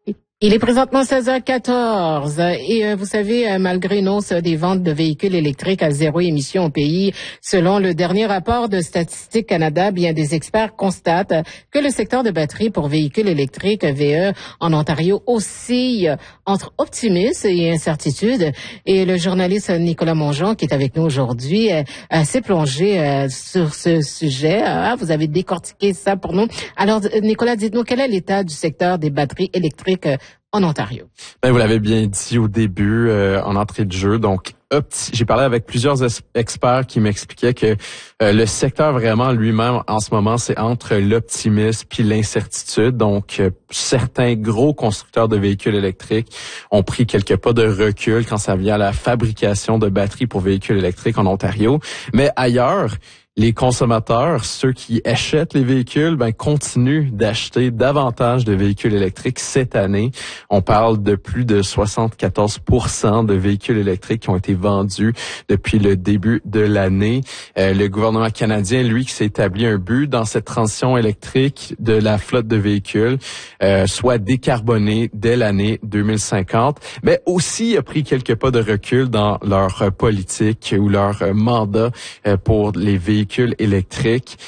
Il est présentement 16h14 et vous savez, malgré une hausse des ventes de véhicules électriques à zéro émission au pays, selon le dernier rapport de Statistique Canada, bien des experts constatent que le secteur de batteries pour véhicules électriques VE en Ontario oscille entre optimisme et incertitude. Et le journaliste Nicolas Mongeon, qui est avec nous aujourd'hui, s'est plongé sur ce sujet. Vous avez décortiqué ça pour nous. Alors, Nicolas, dites-nous, quel est l'état du secteur des batteries électriques en Ontario? Vous l'avez bien dit au début, en entrée de jeu. Donc, j'ai parlé avec plusieurs experts qui m'expliquaient que le secteur vraiment lui-même, en ce moment, c'est entre l'optimisme puis l'incertitude. Donc, certains gros constructeurs de véhicules électriques ont pris quelques pas de recul quand ça vient à la fabrication de batteries pour véhicules électriques en Ontario. Mais ailleurs, les consommateurs, ceux qui achètent les véhicules, continuent d'acheter davantage de véhicules électriques cette année. On parle de plus de 74% de véhicules électriques qui ont été vendus depuis le début de l'année. Le gouvernement canadien, lui, qui s'est établi un but dans cette transition électrique de la flotte de véhicules, soit décarbonée dès l'année 2050, mais aussi a pris quelques pas de recul dans leur politique ou leur mandat pour les véhicules électriques.